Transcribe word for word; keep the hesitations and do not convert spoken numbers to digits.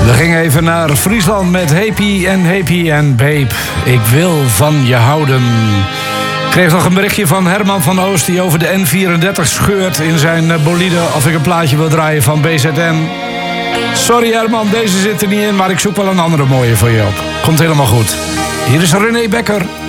We gingen even naar Friesland met Happy en Happy en Babe. Ik wil van je houden. Ik kreeg nog een berichtje van Herman van Oost... die over de N vierendertig scheurt in zijn bolide... of ik een plaatje wil draaien van B Z N. Sorry Herman, deze zit er niet in... maar ik zoek wel een andere mooie voor je op. Komt helemaal goed. Hier is René Becker.